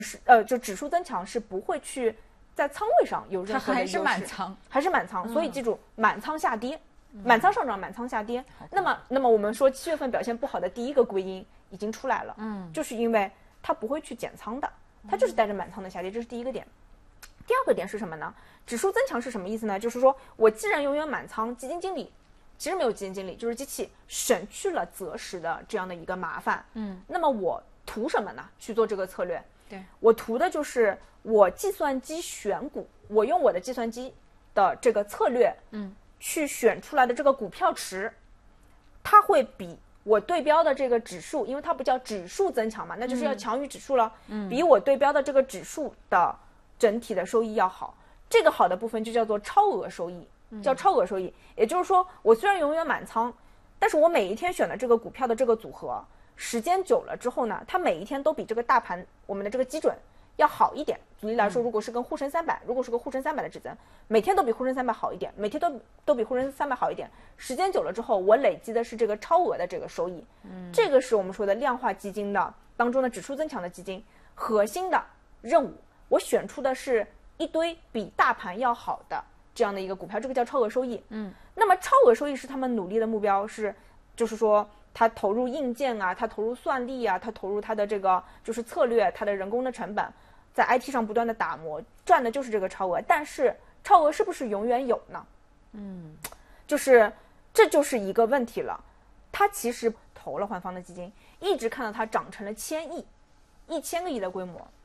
就指数增强是不会去在仓位上有任何的优势， 还是满仓， 还是满仓，所以记住满仓下跌，满仓上涨，满仓下跌。那么我们说7月份表现不好的第一个归因已经出来了，就是因为它不会去减仓的，它就是带着满仓的下跌，这是第一个点。第二个点是什么呢？指数增强是什么意思呢？就是说我既然拥有满仓，基金经理其实没有基金经理，就是机器省去了择时的这样的一个麻烦。那么我图什么呢？去做这个策略， 对， 我图的就是我计算机选股，我用我的计算机的这个策略，去选出来的这个股票池，它会比我对标的这个指数，因为它不叫指数增强嘛，那就是要强于指数了，比我对标的这个指数的整体的收益要好。这个好的部分就叫做超额收益，叫超额收益。也就是说，我虽然永远满仓，但是我每一天选的这个股票的这个组合，时间久了之后呢，它每一天都比这个大盘我们的这个基准要好一点。举例来说，如果是跟沪深300，如果是个沪深300的指增，每天都比沪深300好一点，每天都比沪深300好一点，时间久了之后，我累积的是这个超额的这个收益。这个是我们说的量化基金的当中的指数增强的基金核心的任务，我选出的是一堆比大盘要好的这样的一个股票，这个叫超额收益。那么超额收益是他们努力的目标，就是说他投入硬件啊，他投入算力啊，他投入他的这个就是策略，他的人工的成本，在 IT 上不断的打磨，赚的就是这个超额。但是超额是不是永远有呢？这就是一个问题了。他其实投了环方的基金，一直看到它涨成了1000个亿的规模，